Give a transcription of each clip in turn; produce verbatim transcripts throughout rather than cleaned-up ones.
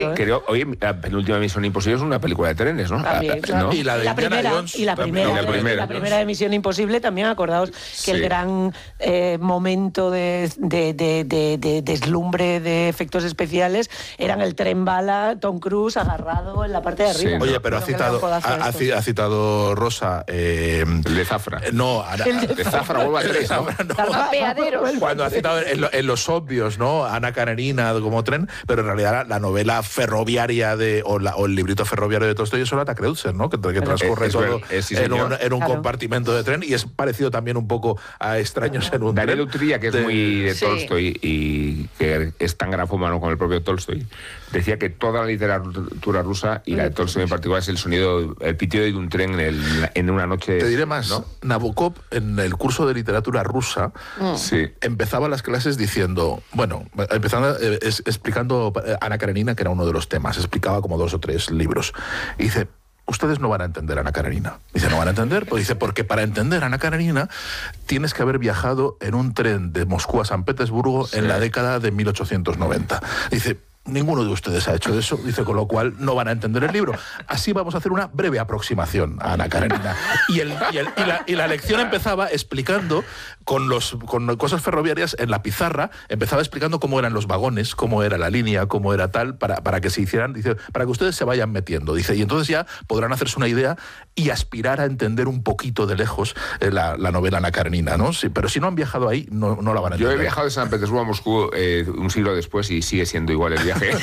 Creo, oye, la penúltima Misión Imposible es una película de trenes, ¿no? También, claro. ¿No? Y la de la Indiana primera, Jones. y la primera, Y la primera. la primera de Misión Imposible también, acordaos que Sí. el gran eh, momento de, de, de, de, de deslumbre de efectos especiales eran el tren bala, Tom Cruise agarrado en la parte de arriba. Sí. Oye, pero ha Creo que le citado, da un codazo ha, a ha esto. ci- ha citado Rosa... Eh, El de Zafra. no, Ana, De Zafra vuelvo a tres, ¿no? no. Apeaderos. Cuando ha citado en, lo- en los obvios, ¿no? Ana Karenina como tren, pero en realidad la, la novela ferroviaria de o, la, o el librito ferroviario de Tolstoy es Olata Kreutzer, ¿no? Que, que transcurre Es- es todo ver- es, sí, en un, señor. en un Claro. compartimento de tren y es parecido también un poco a Extraños en un Daniel tren. Utrilla, que es de- muy de Sí. Tolstoy y que es tan grafómano como el propio Tolstoy, decía que toda la literatura rusa, y la de Tolstoy en particular, es el sonido, el pitido de un tren en, el- en una noche. Te diré más, ¿no? Nabokov en el curso de literatura rusa Sí. empezaba las clases diciendo, bueno, empezando eh, es- explicando eh, Ana Karenina, que era uno de los temas, explicaba como dos o tres libros. Y dice, ustedes no van a entender a Ana Karenina. Dice, no van a entender, pues dice, porque para entender a Ana Karenina tienes que haber viajado en un tren de Moscú a San Petersburgo Sí. en la década de mil ochocientos noventa. Dice, ninguno de ustedes ha hecho eso, dice, con lo cual no van a entender el libro. Así vamos a hacer una breve aproximación a Ana Karenina. Y, el, y, el- y la, y la lección empezaba explicando con, los, con cosas ferroviarias en la pizarra, empezaba explicando cómo eran los vagones, cómo era la línea, cómo era tal, para, para que se hicieran, dice, para que ustedes se vayan metiendo. Dice, y entonces ya podrán hacerse una idea y aspirar a entender un poquito de lejos eh, la, la novela Ana Karenina, ¿no? Sí, pero si no han viajado ahí, no, no la van a Yo entender. he viajado de San Petersburgo a Moscú eh, un siglo después y sigue siendo igual el viaje.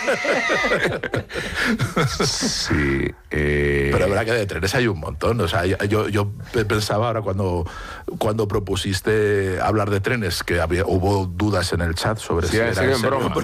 Sí. Eh... Pero es verdad que de trenes hay un montón. O sea, yo, yo pensaba ahora cuando, cuando propusiste hablar de trenes, que había, hubo dudas en el chat sobre Sí, si en era serio, en serio en o broma.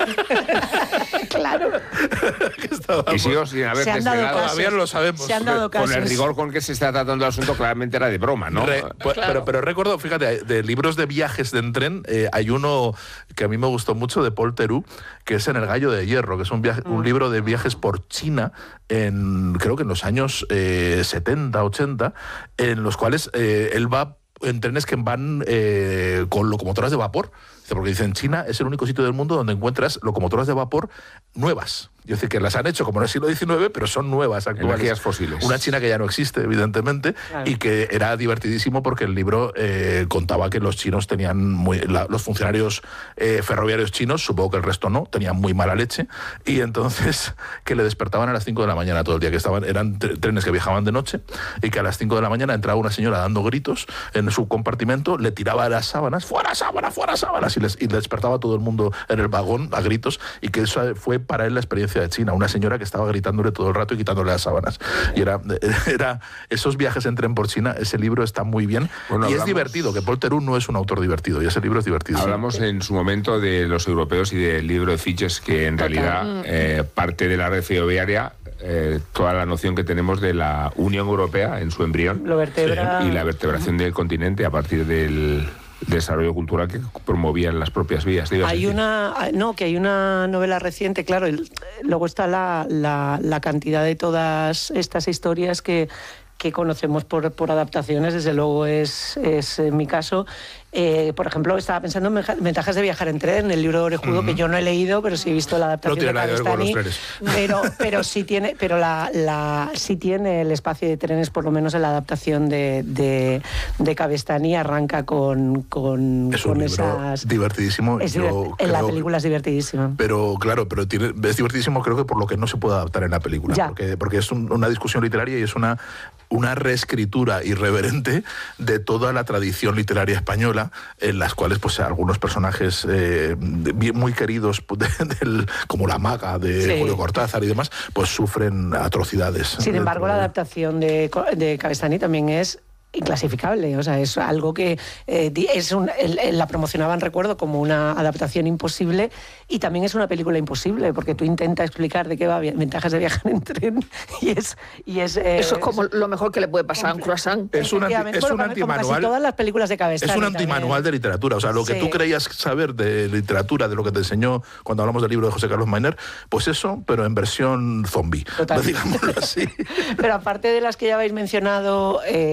Claro. que estábamos- Y sigo sin haber Se han dado desvelado. casos. Todavía no lo sabemos. Se han dado Con el casos. rigor con que se está tratando el asunto, claramente era de broma, ¿no? Re- pues, Claro. pero, pero recuerdo, fíjate, de libros de viajes de en tren, eh, hay uno que a mí me gustó mucho de Paul Theroux, que es En el Gallo de Hierro, que es un, viaje, un libro de viajes por China, en, creo que en los años eh, setenta, ochenta, en los cuales eh, él va en trenes que van eh, con locomotoras de vapor. Dice, porque dice, en China es el único sitio del mundo donde encuentras locomotoras de vapor nuevas. Es decir, que las han hecho como en el siglo diecinueve, pero son nuevas actuales. Energías fósiles. Una China que ya no existe, evidentemente, Claro. y que era divertidísimo porque el libro eh, contaba que los chinos tenían muy... la- los funcionarios eh, ferroviarios chinos, supongo que el resto no, tenían muy mala leche, y entonces que le despertaban a las cinco de la mañana todo el día, que estaban eran tre- trenes que viajaban de noche, y que a las cinco de la mañana entraba una señora dando gritos en su compartimento, le tiraba las sábanas, ¡fuera sábanas, fuera sábanas! Y, les, y despertaba a todo el mundo en el vagón a gritos, y que eso fue para él la experiencia de China, una señora que estaba gritándole todo el rato y quitándole las sábanas. Y era, era esos viajes en tren por China, ese libro está muy bien, Bueno, y es hablamos- divertido, que Paul Theroux no es un autor divertido, y ese libro es divertido. Hablamos en su momento de los europeos y del libro de Fitches, que en realidad eh, parte de la red ferroviaria, eh, toda la noción que tenemos de la Unión Europea en su embrión Lo vertebra. y la vertebración del continente a partir del desarrollo cultural que promovían las propias vías. ¿Te ibas a Hay decir? una, no, que hay una novela reciente, claro, el- luego está la, la, la cantidad de todas estas historias que, que conocemos por, por adaptaciones, desde luego es, es en mi caso. Eh, por ejemplo, estaba pensando en meja- ventajas de viajar en tren, el libro de Orejudo, que yo no he leído, pero sí he visto la adaptación tiene de nada que ver con los Cavestany, pero, pero sí tiene, pero la, la, sí tiene el espacio de trenes, por lo menos en la adaptación de, de, de Cavestany, arranca con, con, Es un con libro esas... divertidísimo. Es yo divert- en la creo- película es divertidísima. Pero claro, pero tiene, es divertidísimo creo que por lo que no se puede adaptar en la película. Ya. Porque, porque es un- una discusión literaria y es una, una reescritura irreverente de toda la tradición literaria española, en las cuales pues algunos personajes eh, de- bien- muy queridos de- del- como la maga de Sí. Julio Cortázar y demás, pues sufren atrocidades. Sin embargo, la dentro de- adaptación de, Co- de Cavestany también es inclasificable, o sea, es algo que eh, di- es un, el- el- la promocionaban, recuerdo, como una adaptación imposible, y también es una película imposible, porque tú intentas explicar de qué va vi- ventajas de viajar en tren, y es... Y es eh, Eso es como lo mejor que le puede pasar a un croissant. Es un, anti- efectivamente, es bueno, un como- como antimanual. casi todas las películas de Cavestany. Es un también. antimanual de literatura. O sea, lo que Sí. tú creías saber de literatura, de lo que te enseñó cuando hablamos del libro de José Carlos Mainer, pues eso, pero en versión zombie, Totalmente. digámoslo así. Pero aparte de las que ya habéis mencionado, eh, de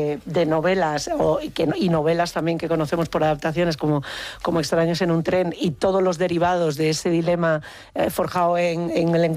novelas o, y, que, y novelas también que conocemos por adaptaciones como, como Extraños en un tren y todos los derivados de ese dilema eh, forjado en, en el